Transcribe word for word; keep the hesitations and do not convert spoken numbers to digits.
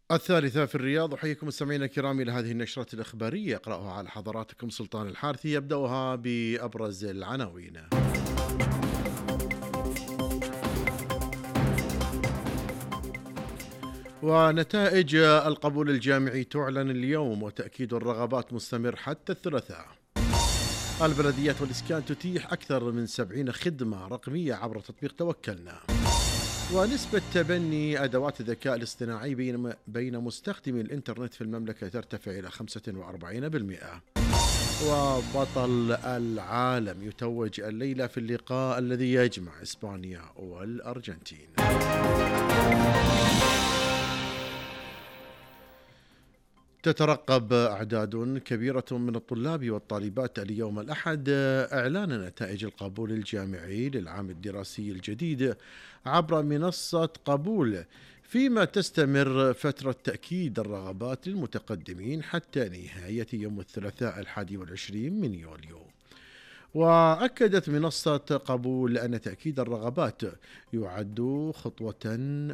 الثالثة في الرياض. أحييكم مستمعينا الكرام إلى هذه النشرة الإخبارية يقرأها على حضراتكم سلطان الحارثي. يبدأها بأبرز العناوين. ونتائج القبول الجامعي تعلن اليوم، وتأكيد الرغبات مستمر حتى الثلاثاء. البلديات والإسكان تتيح أكثر من سبعين خدمة رقمية عبر تطبيق توكلنا. ونسبة تبني أدوات الذكاء الاصطناعي بين بين مستخدمي الإنترنت في المملكة ترتفع إلى خمسة وأربعين بالمئة. وبطل العالم يتوج الليلة في اللقاء الذي يجمع إسبانيا والأرجنتين. تترقب أعداد كبيرة من الطلاب والطالبات اليوم الأحد إعلان نتائج القبول الجامعي للعام الدراسي الجديد عبر منصة قبول، فيما تستمر فترة تأكيد الرغبات للمتقدمين حتى نهاية يوم الثلاثاء الحادي والعشرين من يوليو. وأكدت منصة قبول أن تأكيد الرغبات يعد خطوة